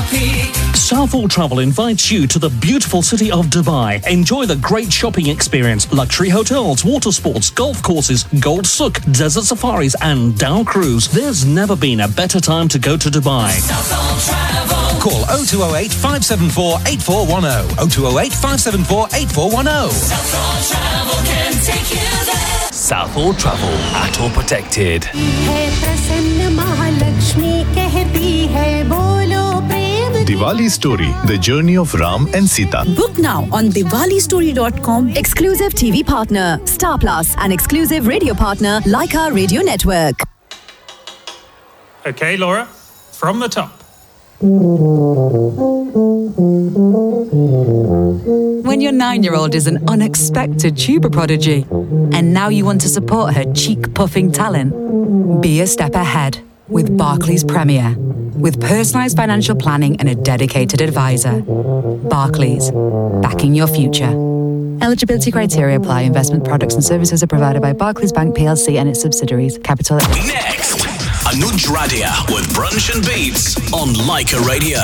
Southall Travel invites you to the beautiful city of Dubai. Enjoy the great shopping experience, luxury hotels, water sports, golf courses, Gold Souk, desert safaris and Dow Cruise. There's never been a better time to go to Dubai. Southall Travel. Call 0208 574 8410. 0208 574 8410. Southall Travel can take you there. Southall Travel, ATO protected. Diwali Story, the journey of Ram and Sita. Book now on Diwalistory.com. Exclusive TV partner, Star Plus, and exclusive radio partner, Leica Radio Network. Okay, Laura, from the top. When your 9-year-old is an unexpected tuber prodigy, and now you want to support her cheek-puffing talent, be a step ahead with Barclays Premier. With personalised financial planning and a dedicated advisor. Barclays, backing your future. Eligibility criteria apply. Investment products and services are provided by Barclays Bank PLC and its subsidiaries. Capital. Next, Anuj Radia with Brunch and Beats on Leica Radio.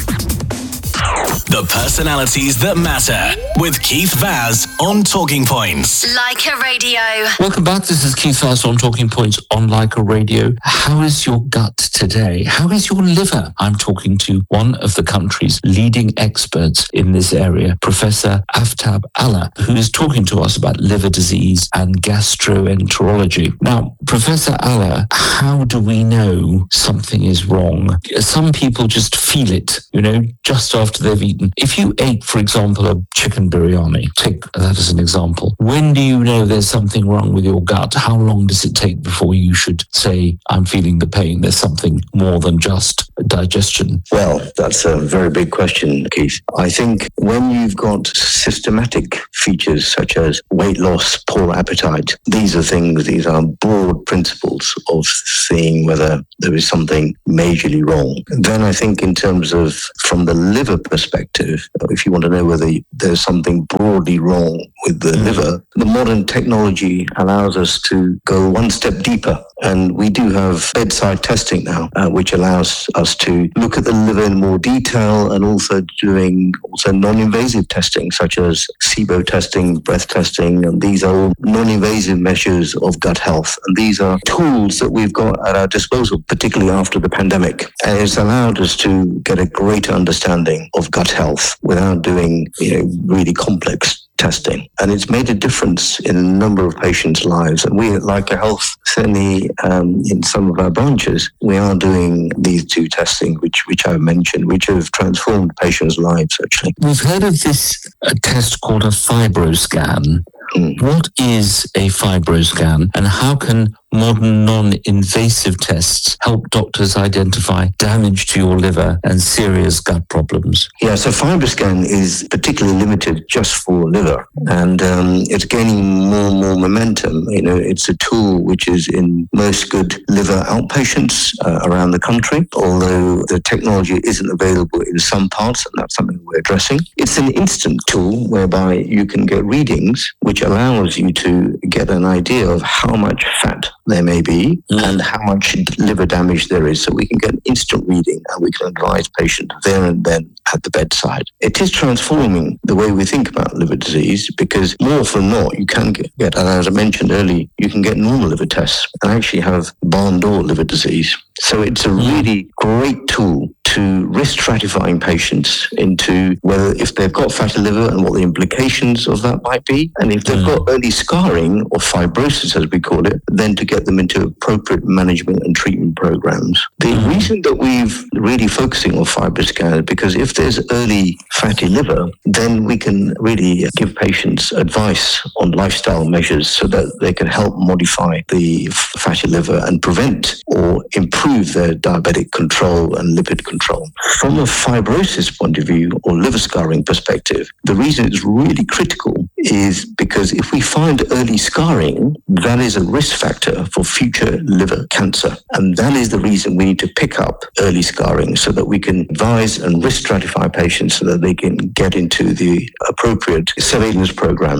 The personalities that matter with Keith Vaz on Talking Points. Leica Radio. Welcome back. This is Keith Vaz on Talking Points on Leica Radio. How is your gut today? How is your liver? I'm talking to one of the country's leading experts in this area, Professor Aftab Allah, who is talking to us about liver disease and gastroenterology. Now, Professor Allah, how do we know something is wrong? Some people just feel it, just after they've eaten. If you ate, for example, a chicken biryani, take that as an example, when do you know there's something wrong with your gut? How long does it take before you should say, I'm feeling the pain? There's something more than just digestion. Well, that's a very big question, Keith. I think when you've got systematic features such as weight loss, poor appetite, these are broad principles of seeing whether there is something majorly wrong. Then I think in terms of from the liver perspective, if you want to know whether there's something broadly wrong with the liver, the modern technology allows us to go one step deeper. And we do have bedside testing now, which allows us to look at the liver in more detail and also doing non-invasive testing, such as SIBO testing, breath testing, and these are all non-invasive measures of gut health. And these are tools that we've got at our disposal, particularly after the pandemic. And it's allowed us to get a greater understanding of gut health without doing, really complex testing. And it's made a difference in a number of patients' lives. And we at Leica Health, certainly in some of our branches, we are doing these two testing, which I've mentioned, which have transformed patients' lives, actually. We've heard of this test called a FibroScan. What is a FibroScan, and how can modern non-invasive tests help doctors identify damage to your liver and serious gut problems? Yeah, so FibroScan is particularly limited just for liver, and it's gaining more and more momentum. It's a tool which is in most good liver outpatients around the country, although the technology isn't available in some parts, and that's something we're addressing. It's an instant tool whereby you can get readings, which allows you to get an idea of how much fat there may be and how much liver damage there is. So we can get an instant reading and we can advise patients there and then at the bedside. It is transforming the way we think about liver disease because more often than not, you can get, and as I mentioned earlier, you can get normal liver tests and actually have barn door liver disease. So it's a really great tool to risk stratifying patients into whether if they've got fatty liver and what the implications of that might be, and if they've got early scarring or fibrosis, as we call it, then to get them into appropriate management and treatment programs. The reason that we've really focusing on FibroScan is because if there's early fatty liver, then we can really give patients advice on lifestyle measures so that they can help modify the fatty liver and prevent or improve their diabetic control and lipid control. From a fibrosis point of view or liver scarring perspective, the reason it's really critical is because if we find early scarring, that is a risk factor for future liver cancer. And that is the reason we need to pick up early scarring so that we can advise and risk stratify patients so that they can get into the appropriate surveillance programs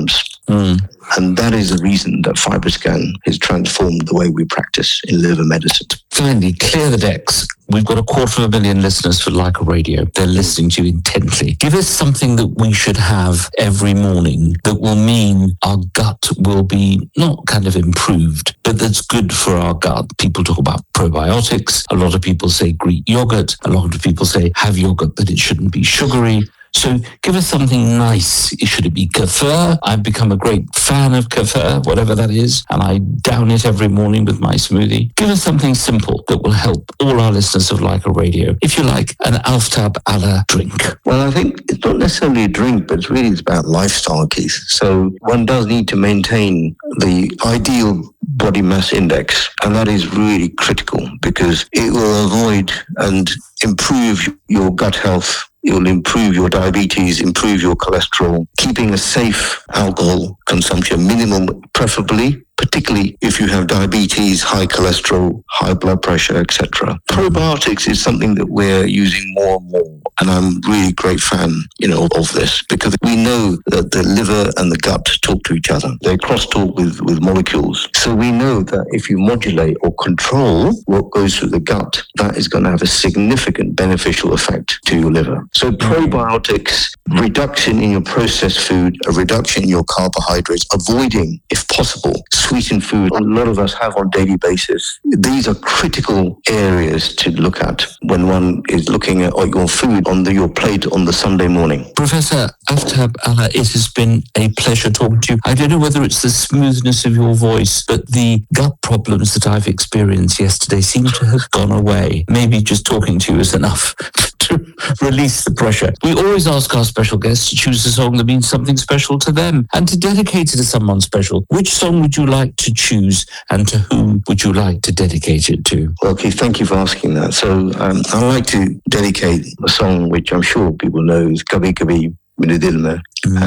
And that is the reason that FibroScan has transformed the way we practice in liver medicine. Finally, clear the decks. We've got 250,000 listeners for Leica Radio. They're listening to you intently. Give us something that we should have every morning that will mean our gut will be not kind of improved, but that's good for our gut. People talk about probiotics. A lot of people say Greek yogurt. A lot of people say have yogurt, but it shouldn't be sugary. So give us something nice. Should it be kefir? I've become a great fan of kefir, whatever that is, and I down it every morning with my smoothie. Give us something simple that will help all our listeners of Leica Radio. If you like, an Aftab ala drink. Well, I think it's not necessarily a drink, but it's about lifestyle, Keith. So one does need to maintain the ideal body mass index, and that is really critical because it will avoid and improve your gut health. It will improve your diabetes, improve your cholesterol, keeping a safe alcohol consumption minimum, preferably, particularly if you have diabetes, high cholesterol, high blood pressure, etc. Probiotics is something that we're using more and more, and I'm really a great fan, of this because we know that the liver and the gut talk to each other. They crosstalk with molecules. So we know that if you modulate or control what goes through the gut, that is going to have a significant beneficial effect to your liver. So probiotics, reduction in your processed food, a reduction in your carbohydrates, avoiding, if possible, sweetened food a lot of us have on a daily basis. These are critical areas to look at when one is looking at your food on your plate on the Sunday morning. Professor Aftab ala, it has been a pleasure talking to you. I don't know whether it's the smoothness of your voice, but the gut problems that I've experienced yesterday seem to have gone away. Maybe just talking to you is enough to release the pressure. We always ask our special guests to choose a song that means something special to them and to dedicate it to someone special. Which song would you like to choose and to whom would you like to dedicate it to? Well, Keith, thank you for asking that. So I'd like to dedicate a song which I'm sure people know is Kabhi Kabhi Mere Dil Mein.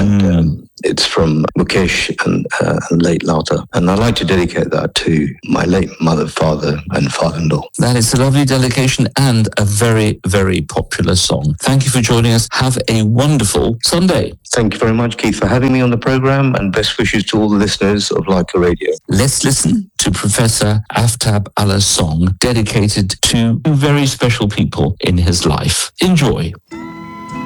And it's from Mukesh and late Lata. And I'd like to dedicate that to my late mother, father, and father-in-law. That is a lovely dedication and a very, very popular song. Thank you for joining us. Have a wonderful Sunday. Thank you very much, Keith, for having me on the program, and best wishes to all the listeners of Leica Radio. Let's listen to Professor Aftab ala's song dedicated to very special people in his life. Enjoy.